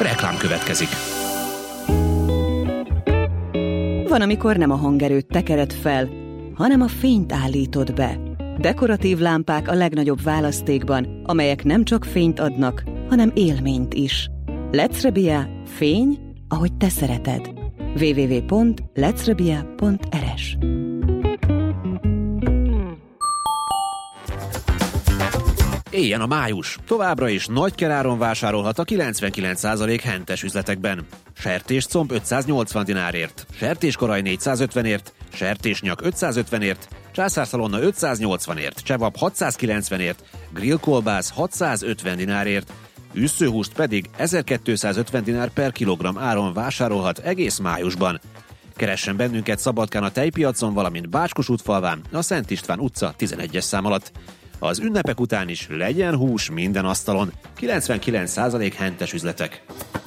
Reklám következik. Van, amikor nem a hangerőt tekered fel, hanem a fényt állítod be. Dekoratív lámpák a legnagyobb választékban, amelyek nem csak fényt adnak, hanem élményt is. Lecrebia, fény, ahogy te szereted. www.lecrebia.rs. Éljen a május! Továbbra is nagykeráron vásárolhat a 99% hentes üzletekben. Sertéscomb 580 dinárért, sertéskoraj 450ért, sertésnyak 550ért, császárszalonna 580ért, csevap 690ért, grillkolbász 650 dinárért, üsszőhúst pedig 1250 dinár per kilogramm áron vásárolhat egész májusban. Keressen bennünket Szabadkán a tejpiacon, valamint Bácskos-útfalván, a Szent István utca 11-es szám alatt. Az ünnepek után is legyen hús minden asztalon. 99% hentes üzletek.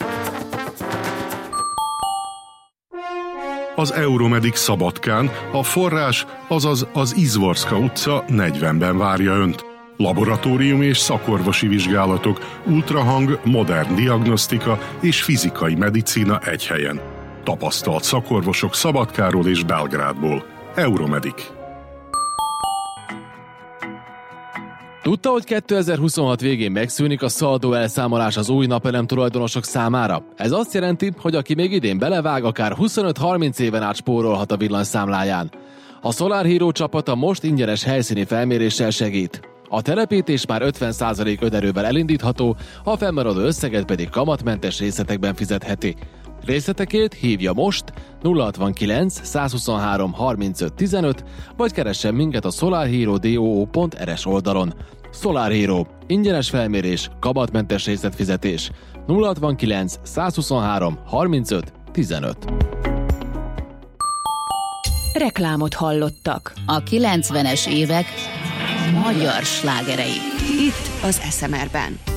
Az Euromedic Szabadkán a forrás, azaz az Izvorska utca 40-ben várja Önt. Laboratórium és szakorvosi vizsgálatok, ultrahang, modern diagnosztika és fizikai medicína egy helyen. Tapasztalt szakorvosok Szabadkáról és Belgrádból. Euromedic. Tudta, hogy 2026 végén megszűnik a szaldó elszámolás az új napelem tulajdonosok számára? Ez azt jelenti, hogy aki még idén belevág, akár 25-30 éven át spórolhat a villanyszámláján. A Solar Hero csapata most ingyenes helyszíni felméréssel segít. A telepítés már 50% önerővel elindítható, a fennmaradó összeget pedig kamatmentes részletekben fizetheti. Részletekért hívja most 069 123 35 15, vagy keressen minket a solarhero.do.rs oldalon. Solar Hero. Ingyenes felmérés, kamatmentes részletfizetés. 069 123 35 15. Reklámot hallottak. A 90-es évek magyar slágerei. Itt az SMR-ben.